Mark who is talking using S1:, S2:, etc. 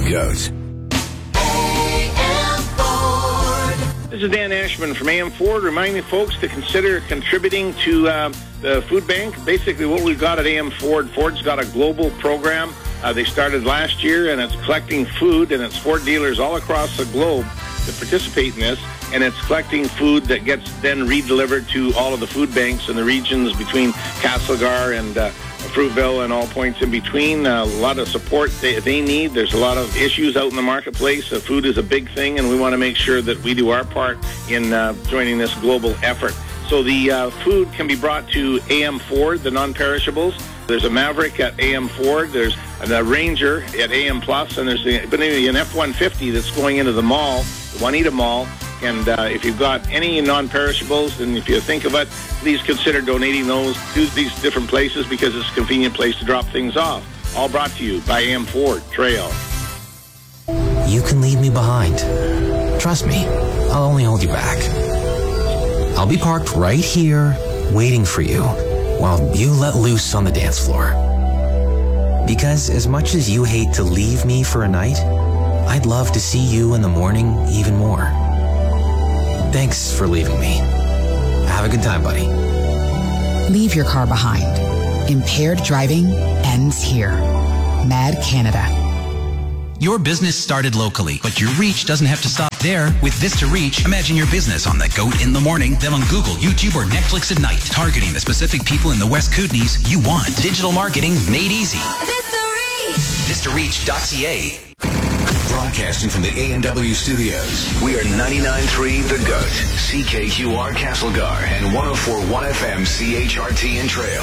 S1: GOAT.
S2: This is Dan Ashman from AM Ford, reminding folks to consider contributing to the food bank. Basically, what we've got at AM Ford, Ford's got a global program. They started last year, and it's collecting food, and it's Ford dealers all across the globe that participate in this, and it's collecting food that gets then redelivered to all of the food banks in the regions between Castlegar and Fruitville and all points in between. A lot of support they need. There's a lot of issues out in the marketplace. Food is a big thing, and we want to make sure that we do our part in joining this global effort. So the food can be brought to AM Ford, the non-perishables. There's a Maverick at AM Ford. There's a Ranger at AM Plus, and there's an F-150 that's going into the mall, the Juanita Mall. And if you've got any non-perishables, and if you think of it, please consider donating those to these different places because it's a convenient place to drop things off. All brought to you by AM Ford Trail.
S3: You can leave me behind. Trust me, I'll only hold you back. I'll be parked right here, waiting for you, while you let loose on the dance floor. Because as much as you hate to leave me for a night, I'd love to see you in the morning even more. Thanks for leaving me. Have a good time, buddy.
S4: Leave your car behind. Impaired driving ends here. Mad Canada.
S5: Your business started locally, but your reach doesn't have to stop there. With Vista Reach, imagine your business on the GOAT in the morning, then on Google, YouTube, or Netflix at night, targeting the specific people in the West Kootenays you want. Digital marketing made easy. VistaReach.ca.
S1: Broadcasting from the A&W studios, we are 99.3 The GOAT, CKQR Castlegar, and 104.1 FM CHRT in Trail.